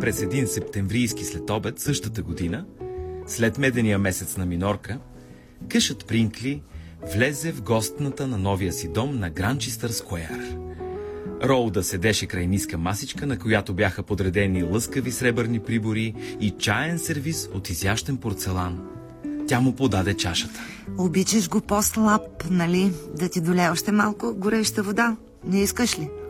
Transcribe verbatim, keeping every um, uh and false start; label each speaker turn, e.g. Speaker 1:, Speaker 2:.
Speaker 1: През един септемврийски следобед същата година, след медения месец на Минорка, къшът Принкли влезе в гостната на новия си дом на Гранчестър Скуер. Роуда седеше край ниска масичка, на която бяха подредени лъскави сребърни прибори и чаен сервиз от изящен порцелан. Тя му подаде чашата.
Speaker 2: Обичаш го по-слаб, нали? Да ти долее още малко гореща вода. Не искаш ли?